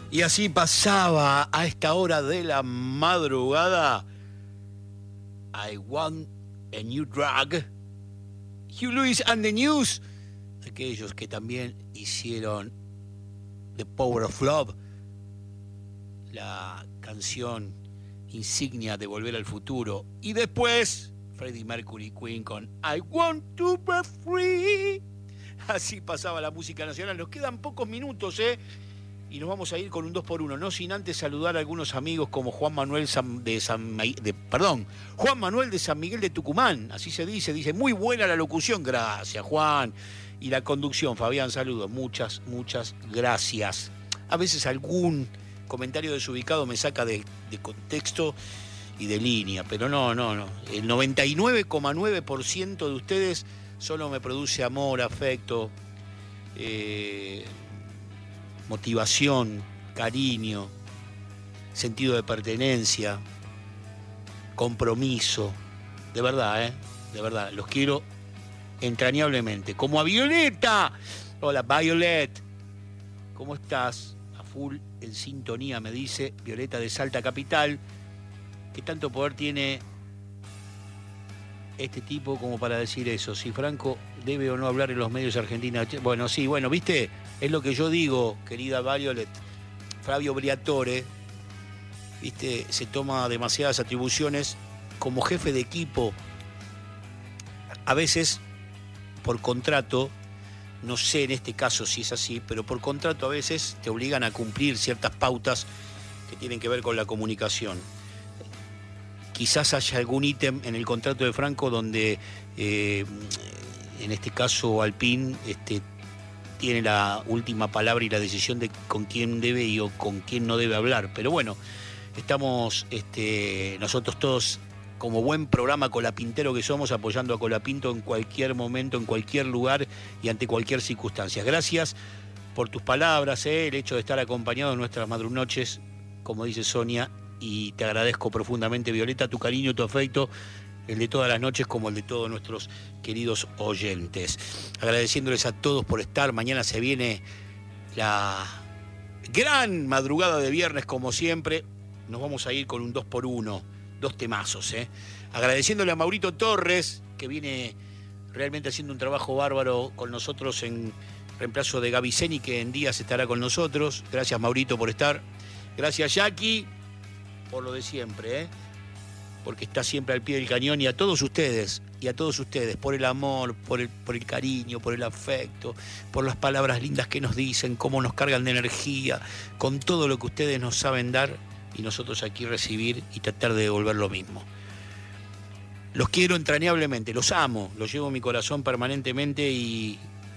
Y así pasaba a esta hora de la madrugada I Want a New Drug, Hugh Lewis and the News, aquellos que también hicieron The Power of Love, la canción insignia de Volver al Futuro, y después Freddie Mercury Queen con I Want to Be Free. Así pasaba la música nacional. Nos quedan pocos minutos, y nos vamos a ir con un 2x1, no sin antes saludar a algunos amigos como Juan Manuel de San Miguel de Tucumán, así se dice muy buena la locución, gracias Juan, y la conducción, Fabián, saludos, muchas gracias. A veces algún comentario desubicado me saca de contexto y de línea, pero no, el 99,9% de ustedes solo me produce amor, afecto, motivación, cariño, sentido de pertenencia, compromiso. De verdad, los quiero entrañablemente. Como a Violeta. Hola, Violet. ¿Cómo estás? A full en sintonía, me dice Violeta de Salta Capital. ¿Qué tanto poder tiene este tipo como para decir eso? Si Franco debe o no hablar en los medios argentinos. Bueno, sí, ¿viste? Es lo que yo digo, querida Violet. Flavio Briatore, ¿viste? Se toma demasiadas atribuciones como jefe de equipo. A veces, por contrato, no sé en este caso si es así, pero por contrato a veces te obligan a cumplir ciertas pautas que tienen que ver con la comunicación. Quizás haya algún ítem en el contrato de Franco donde, en este caso, Alpine tiene la última palabra y la decisión de con quién debe y o con quién no debe hablar. Pero bueno, estamos nosotros todos, como buen programa colapintero que somos, apoyando a Colapinto en cualquier momento, en cualquier lugar y ante cualquier circunstancia. Gracias por tus palabras, el hecho de estar acompañados en nuestras madrunoches, como dice Sonia, y te agradezco profundamente, Violeta, tu cariño, tu afecto, el de todas las noches como el de todos nuestros queridos oyentes. Agradeciéndoles a todos por estar. Mañana se viene la gran madrugada de viernes, como siempre. Nos vamos a ir con un 2x1, 2 temazos. Agradeciéndole a Maurito Torres, que viene realmente haciendo un trabajo bárbaro con nosotros en reemplazo de Gaby Zeni, que en días estará con nosotros. Gracias, Maurito, por estar. Gracias, Jackie, por lo de siempre, porque está siempre al pie del cañón, y a todos ustedes, por el amor, por el cariño, por el afecto, por las palabras lindas que nos dicen, cómo nos cargan de energía, con todo lo que ustedes nos saben dar y nosotros aquí recibir y tratar de devolver lo mismo. Los quiero entrañablemente, los amo, los llevo en mi corazón permanentemente y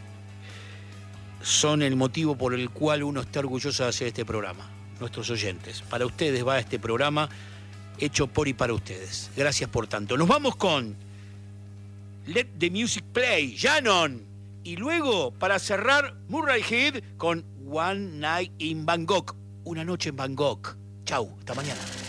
son el motivo por el cual uno está orgulloso de hacer este programa. Nuestros oyentes, para ustedes va este programa hecho por y para ustedes. Gracias por tanto. Nos vamos con Let the Music Play, Shannon, y luego para cerrar Murray Head con One Night in Bangkok, una noche en Bangkok. Chau, hasta mañana.